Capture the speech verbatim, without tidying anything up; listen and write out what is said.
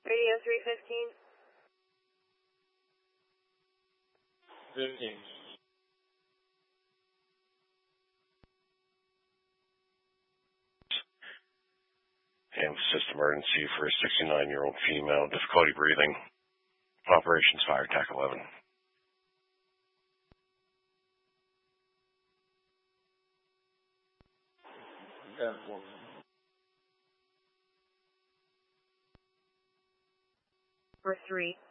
Radio three fifteen. fifteen. And assist emergency for a sixty-nine-year-old female, difficulty breathing. Operations Fire T A C eleven. Yeah. For three.